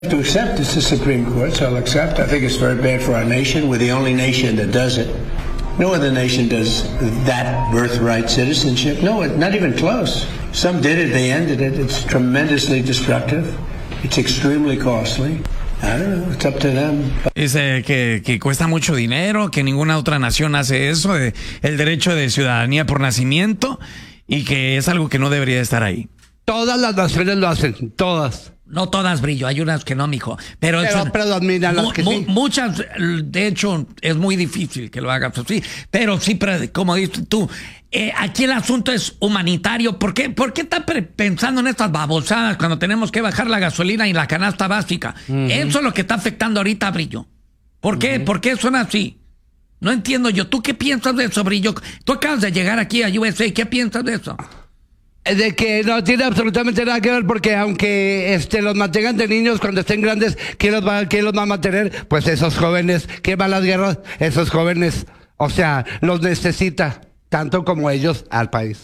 To accept it's the Supreme Court, so I'll accept. I think it's very bad for our nation. We're the only nation that does it. No other nation does that birthright citizenship. No, not even close. Some did it, they ended it. It's tremendously destructive. It's extremely costly. I don't know, it's up to them. Dice que cuesta mucho dinero, que ninguna otra nación hace eso, el derecho de ciudadanía por nacimiento, y que es algo que no debería estar ahí. Todas las naciones lo hacen, todas. No todas, Brillo, hay unas que no, mijo. Pero predominan las que sí. Muchas, de hecho, es muy difícil que lo hagas así. Pero sí, como dices tú, aquí el asunto es humanitario. ¿Por qué está pensando en estas babosadas cuando tenemos que bajar la gasolina y la canasta básica? Eso es lo que está afectando ahorita, Brillo. ¿Por qué? ¿Por qué son así? No entiendo yo. ¿Tú qué piensas de eso, Brillo? Tú acabas de llegar aquí a USA. ¿Qué piensas de eso? De que no tiene absolutamente nada que ver, porque aunque los mantengan de niños, cuando estén grandes, ¿quién los va a mantener? Pues esos jóvenes. ¿Quién va a las guerras? Esos jóvenes. O sea, los necesita tanto como ellos al país.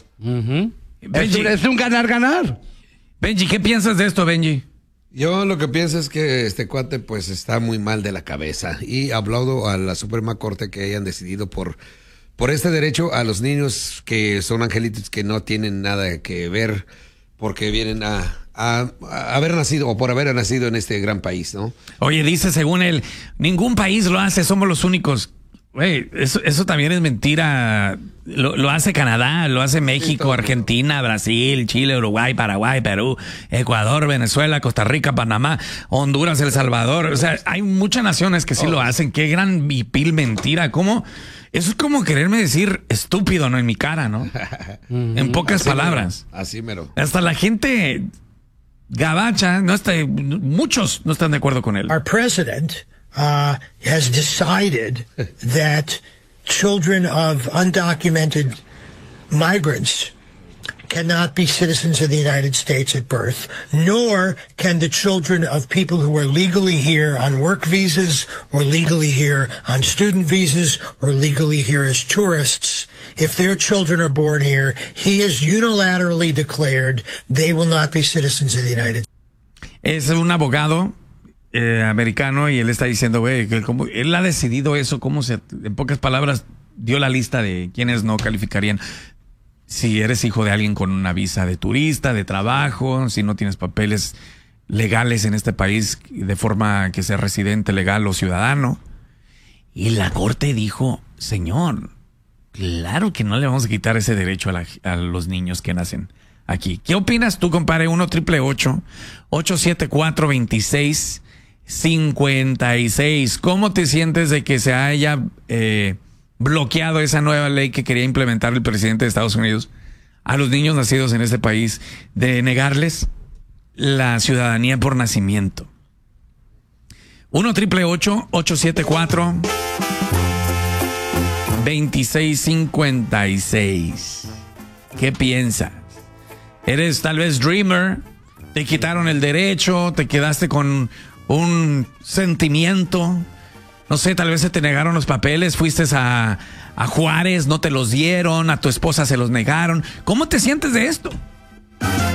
Es un ganar-ganar. Benji, ¿qué piensas de esto, Benji? Yo lo que pienso es que este cuate pues está muy mal de la cabeza, y aplaudo a la Suprema Corte que hayan decidido por este derecho a los niños que son angelitos, que no tienen nada que ver, porque vienen a haber nacido o por haber nacido en este gran país, ¿no? Oye, dice, según él, ningún país lo hace, somos los únicos. Güey, eso también es mentira. Lo hace Canadá, lo hace México, Argentina, Brasil, Chile, Uruguay, Paraguay, Perú, Ecuador, Venezuela, Costa Rica, Panamá, Honduras, El Salvador. O sea, hay muchas naciones que sí lo hacen. Qué gran vil mentira. ¿Cómo? Eso es como quererme decir estúpido, ¿no? En mi cara, ¿no? En pocas palabras. Así mero. Hasta la gente gabacha, muchos no están de acuerdo con él. Our president has decided that children of undocumented migrants cannot be citizens of the United States at birth, nor can the children of people who are legally here on work visas or legally here on student visas or legally here as tourists. If their children are born here, he has unilaterally declared they will not be citizens of the United States. Es un abogado americano, y él está diciendo, güey, que él ha decidido eso, en pocas palabras, dio la lista de quienes no calificarían. Si eres hijo de alguien con una visa de turista, de trabajo, si no tienes papeles legales en este país de forma que sea residente legal o ciudadano. Y la corte dijo, señor, claro que no le vamos a quitar ese derecho a los niños que nacen aquí. ¿Qué opinas tú, compadre? 1-888-874-2656. ¿Cómo te sientes de que se haya bloqueado esa nueva ley que quería implementar el presidente de Estados Unidos a los niños nacidos en este país, de negarles la ciudadanía por nacimiento? 1-888-874-2656. ¿Qué piensas? ¿Eres tal vez dreamer? ¿Te quitaron el derecho? ¿Te quedaste con un sentimiento? No sé, tal vez se te negaron los papeles, fuiste a Juárez, no te los dieron, a tu esposa se los negaron. ¿Cómo te sientes de esto?